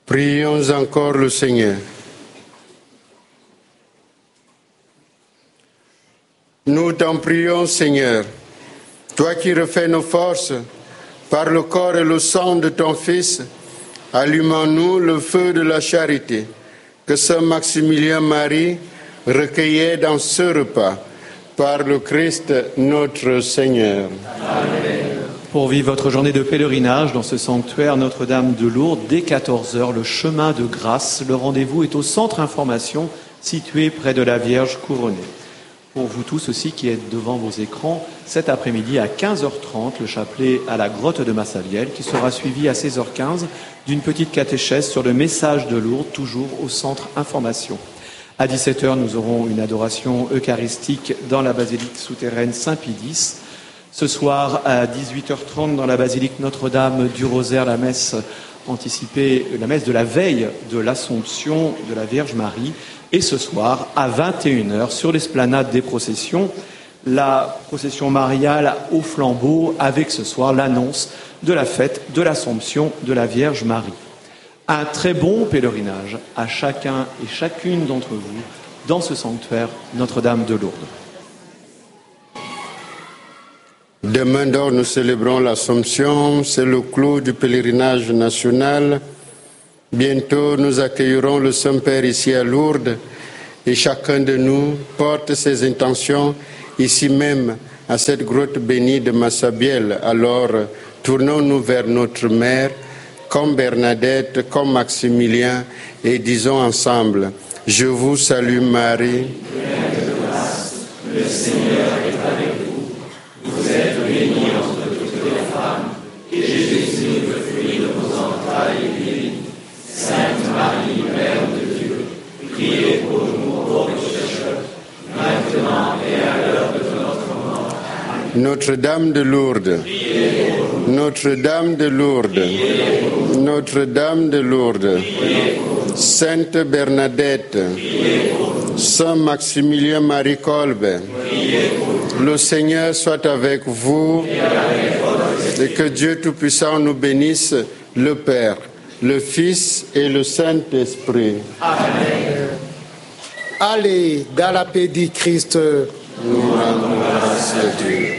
Prions encore le Seigneur. Nous t'en prions, Seigneur, toi qui refais nos forces par le corps et le sang de ton Fils, allumons-nous le feu de la charité que Saint Maximilien Marie recueillait dans ce repas par le Christ notre Seigneur. Amen. Pour vivre votre journée de pèlerinage dans ce sanctuaire Notre-Dame de Lourdes, dès 14h, le chemin de grâce, le rendez-vous est au centre information situé près de la Vierge couronnée. Pour vous tous aussi qui êtes devant vos écrans, cet après-midi à 15h30, le chapelet à la grotte de Massabielle qui sera suivi à 16h15 d'une petite catéchèse sur le message de Lourdes, toujours au centre information. À 17h, nous aurons une adoration eucharistique dans la basilique souterraine Saint-Pie X. Ce soir, à 18h30, dans la basilique Notre-Dame du Rosaire, la messe anticipée, la messe de la veille de l'Assomption de la Vierge Marie. Et ce soir, à 21h, sur l'esplanade des processions, la procession mariale au flambeau, avec ce soir l'annonce de la fête de l'Assomption de la Vierge Marie. Un très bon pèlerinage à chacun et chacune d'entre vous dans ce sanctuaire Notre-Dame de Lourdes. Demain d'or, nous célébrons l'Assomption, c'est le clou du pèlerinage national. Bientôt, nous accueillerons le Saint-Père ici à Lourdes et chacun de nous porte ses intentions ici même à cette grotte bénie de Massabielle. Alors, tournons-nous vers notre Mère, comme Bernadette, comme Maximilien, et disons ensemble, « Je vous salue Marie. » Le Seigneur est avec vous. Vous êtes bénie entre toutes les femmes, et Jésus, le fruit de vos entrailles, est béni. Sainte Marie, Mère de Dieu, priez pour nous pauvres pécheurs, maintenant et à l'heure de notre mort. Notre-Dame de Lourdes, Notre-Dame de Lourdes, Notre-Dame de Lourdes, Sainte Bernadette, Saint Maximilien Marie Kolbe, le Seigneur soit avec vous et que Dieu Tout-Puissant nous bénisse, le Père, le Fils et le Saint-Esprit. Amen. Allez, dans la paix du Christ. Nous rendons grâce à Dieu.